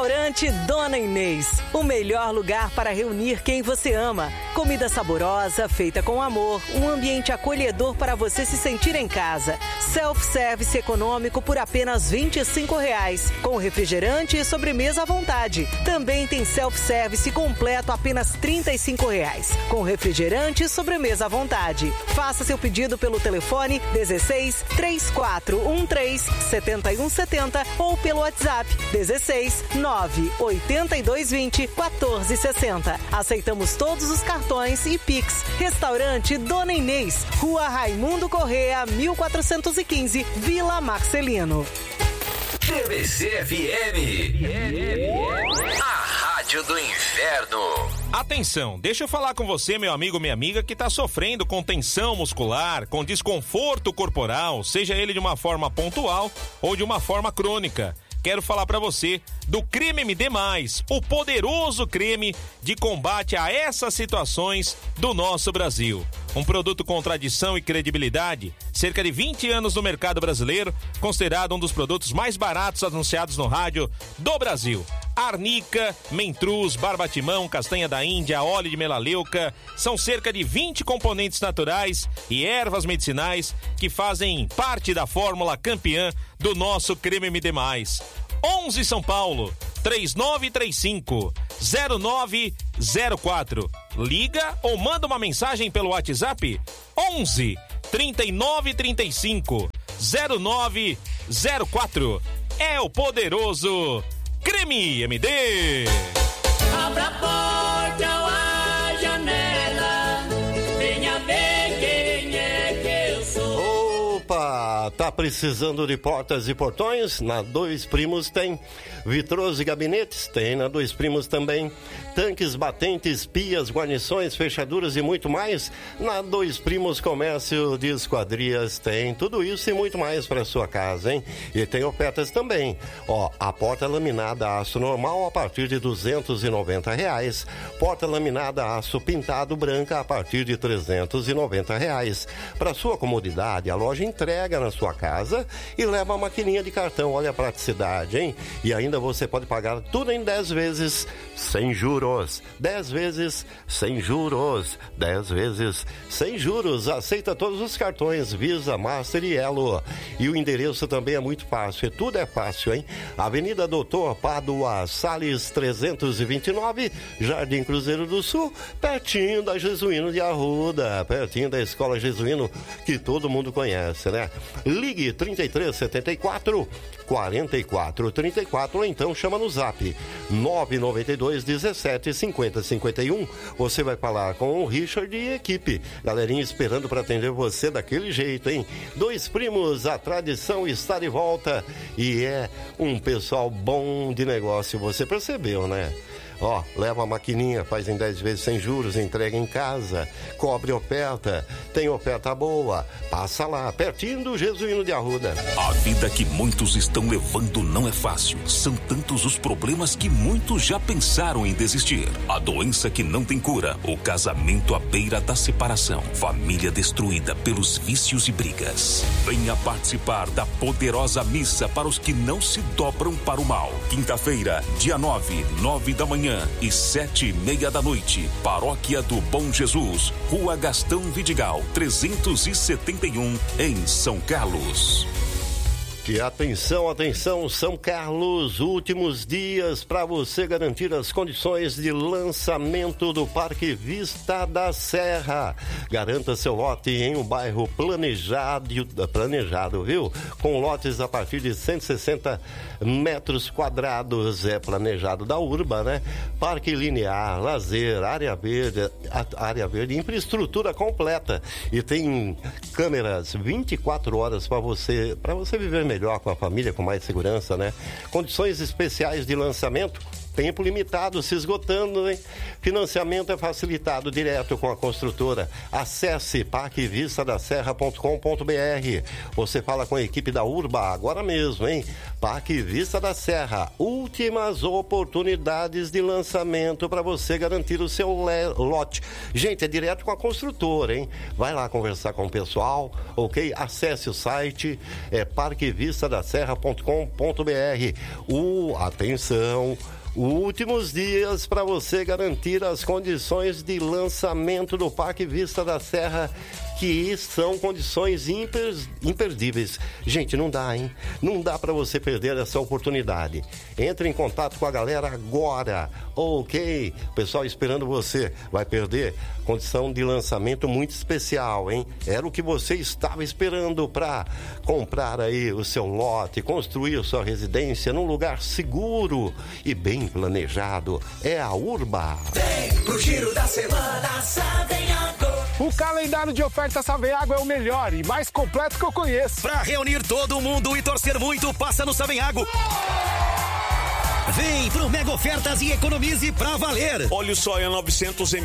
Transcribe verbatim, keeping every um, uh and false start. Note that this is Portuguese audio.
Restaurante Dona Inês, o melhor lugar para reunir quem você ama. Comida saborosa, feita com amor, um ambiente acolhedor para você se sentir em casa. Self-service econômico por apenas vinte e cinco reais, com refrigerante e sobremesa à vontade. Também tem self-service completo apenas trinta e cinco reais, com refrigerante e sobremesa à vontade. Faça seu pedido pelo telefone dezesseis, trinta e quatro, treze, setenta e um setenta ou pelo WhatsApp dezesseis, nove, oitenta e dois, vinte, quatorze, sessenta. Aceitamos todos os cartões e Pix. Restaurante Dona Inês, Rua Raimundo Correa, mil quatrocentos e quinze, Vila Marcelino. T B C F M, a rádio do inverno. Atenção, deixa eu falar com você, meu amigo, minha amiga, que está sofrendo com tensão muscular, com desconforto corporal, seja ele de uma forma pontual ou de uma forma crônica. Quero falar para você do Creme M D mais, o poderoso creme de combate a essas situações do nosso Brasil. Um produto com tradição e credibilidade, cerca de vinte anos no mercado brasileiro, considerado um dos produtos mais baratos anunciados no rádio do Brasil. Arnica, mentruz, barbatimão, castanha da Índia, óleo de melaleuca, são cerca de vinte componentes naturais e ervas medicinais que fazem parte da fórmula campeã do nosso Creme M D mais. onze São Paulo, três nove três cinco, zero nove zero quatro. Liga ou manda uma mensagem pelo WhatsApp onze, trinta e nove, trinta e cinco, zero nove zero quatro. É o poderoso Creme M D. Abra a porta ou a janela, venha ver quem é que eu sou. Opa, tá precisando de portas e portões? Na Dois Primos tem. Vitroso e gabinetes? Tem na Dois Primos também. Tanques, batentes, pias, guarnições, fechaduras e muito mais? Na Dois Primos Comércio de Esquadrias tem tudo isso e muito mais para sua casa, hein? E tem ofertas também. Ó, a porta laminada aço normal a partir de duzentos e noventa reais. Porta laminada aço pintado branca a partir de trezentos e noventa reais. Para sua comodidade, a loja entrega na sua casa e leva a maquininha de cartão. Olha a praticidade, hein? E ainda você pode pagar tudo em dez vezes sem juros. dez vezes sem juros. dez vezes sem juros. Aceita todos os cartões Visa, Master e Elo. E o endereço também é muito fácil. E tudo é fácil, hein? Avenida Doutor Pádua Salles trezentos e vinte e nove, Jardim Cruzeiro do Sul, pertinho da Jesuíno de Arruda, pertinho da Escola Jesuíno, que todo mundo conhece, né? Ligue trinta e três, setenta e quatro, quarenta e quatro, trinta e quatro ou então chama no zap nove nove dois, dezessete, cinquenta, cinquenta e um. Você vai falar com o Richard e equipe. Galerinha esperando para atender você daquele jeito, hein? Dois Primos, a tradição está de volta e é um pessoal bom de negócio, você percebeu, né? Ó, leva a maquininha, faz em dez vezes sem juros, entrega em casa, cobre oferta, tem oferta boa, passa lá, pertinho do Jesuíno de Arruda. A vida que muitos estão levando não é fácil. São tantos os problemas que muitos já pensaram em desistir. A doença que não tem cura, o casamento à beira da separação, família destruída pelos vícios e brigas. Venha participar da poderosa missa para os que não se dobram para o mal. Quinta-feira, dia nove, nove da manhã e sete e meia da noite, Paróquia do Bom Jesus, Rua Gastão Vidigal, trezentos e setenta e um, em São Carlos. E atenção, atenção, São Carlos, últimos dias para você garantir as condições de lançamento do Parque Vista da Serra. Garanta seu lote em um bairro planejado, planejado, viu? Com lotes a partir de cento e sessenta metros quadrados, é planejado da Urba, né? Parque linear, lazer, área verde, área verde, infraestrutura completa e tem câmeras vinte e quatro horas para você, para você viver melhor. Melhor com a família, com mais segurança, né? Condições especiais de lançamento Tempo limitado, se esgotando, hein? Financiamento é facilitado direto com a construtora. Acesse parque vista da serra ponto com ponto b r. Você fala com a equipe da Urba agora mesmo, hein? Parque Vista da Serra. Últimas oportunidades de lançamento para você garantir o seu le- lote. Gente, é direto com a construtora, hein? Vai lá conversar com o pessoal, ok? Acesse o site, é parque vista da serra ponto com ponto b r. Uh, atenção! Últimos dias para você garantir as condições de lançamento do Parque Vista da Serra, que são condições imper, imperdíveis. Gente, não dá, hein? Não dá para você perder essa oportunidade. Entre em contato com a galera agora, ok? Pessoal esperando você. Vai perder condição de lançamento muito especial, hein? Era o que você estava esperando para comprar aí o seu lote, construir sua residência num lugar seguro e bem planejado. É a Urba. Vem pro giro da semana, Savenhago. O calendário de ofertas Savenhago é o melhor e mais completo que eu conheço. Pra reunir todo mundo e torcer muito, passa no Savenhago. Vem pro Mega Ofertas e economize pra valer. Óleo soia novecentos mililitros